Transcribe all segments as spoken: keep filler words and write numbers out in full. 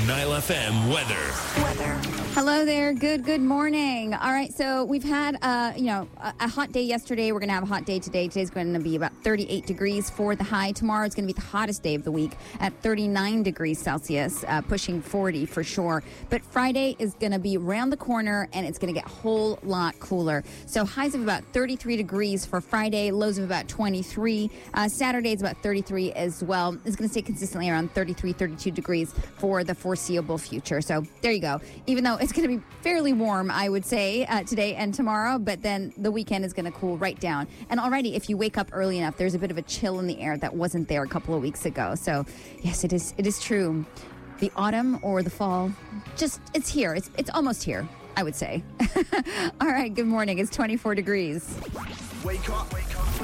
Nile F M weather. Weather. Hello there. Good, good morning. All right, so we've had, uh, you know, a, a hot day yesterday. We're going to have a hot day today. Today's going to be about thirty-eight degrees for the high. Tomorrow it's going to be the hottest day of the week at thirty-nine degrees Celsius, uh, pushing forty for sure. But Friday is going to be around the corner, and it's going to get a whole lot cooler. So highs of about thirty-three degrees for Friday, lows of about twenty-three. Uh, Saturday is about thirty-three as well. It's going to stay consistently around thirty-three, thirty-two degrees for the foreseeable future. So there you go. Even though it's going to be fairly warm, I would say, uh, today and tomorrow, but then the weekend is going to cool right down. And already, if you wake up early enough, there's a bit of a chill in the air that wasn't there a couple of weeks ago. So yes, it is it is true. The autumn or the fall, just, it's here. It's, it's almost here, I would say. All right, good morning. It's twenty-four degrees. Wake up, wake up.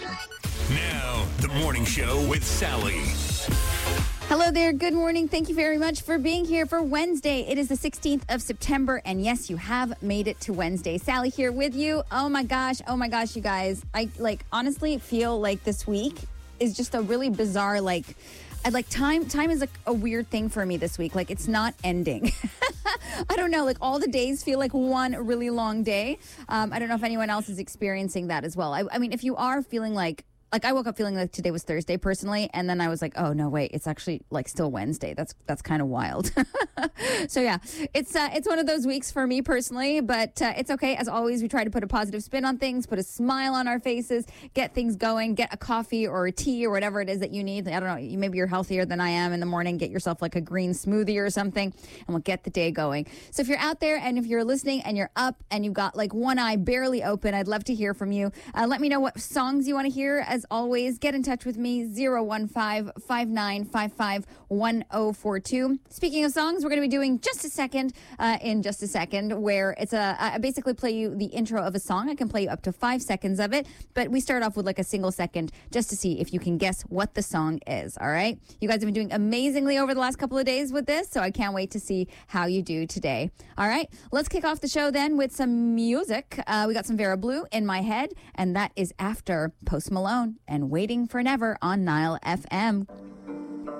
Now, the morning show with Sally. Hello there. Good morning. Thank you very much for being here for Wednesday. It is the sixteenth of September, and yes, you have made it to Wednesday. Sally here with you. Oh my gosh. Oh my gosh, you guys. I like honestly feel like this week is just a really bizarre, like, I like time. Time is a, a weird thing for me this week. Like, it's not ending. I don't know. Like, all the days feel like one really long day. Um, I don't know if anyone else is experiencing that as well. I, I mean, if you are feeling like, Like, I woke up feeling like today was Thursday, personally, and then I was like, oh, no, wait, it's actually, like, still Wednesday. That's that's kind of wild. So, yeah, it's uh, it's one of those weeks for me, personally, but uh, it's okay. As always, we try to put a positive spin on things, put a smile on our faces, get things going, get a coffee or a tea or whatever it is that you need. I don't know, maybe you're healthier than I am in the morning. Get yourself, like, a green smoothie or something, and we'll get the day going. So if you're out there and if you're listening and you're up and you've got, like, one eye barely open, I'd love to hear from you. Uh, let me know what songs you want to hear. As always, get in touch with me, zero one five, five nine five five, one zero four two. Speaking of songs, we're going to be doing Just a Second uh, in just a second, where it's a, I basically play you the intro of a song. I can play you up to five seconds of it, but we start off with like a single second just to see if you can guess what the song is, all right? You guys have been doing amazingly over the last couple of days with this, so I can't wait to see how you do today. All right, let's kick off the show then with some music. Uh, we got some Vera Blue, In My Head, and that is after Post Malone and Waiting for Never on Nile F M.